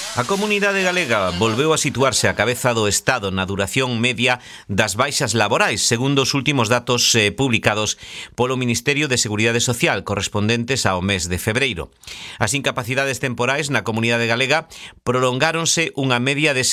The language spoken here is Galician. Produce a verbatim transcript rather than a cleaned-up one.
A comunidade galega volveu a situarse á cabeza do Estado na duración media das baixas laborais, segundo os últimos datos eh, publicados polo Ministerio de Seguridade Social correspondentes ao mes de febreiro. As incapacidades temporais na comunidade galega prolongáronse unha media de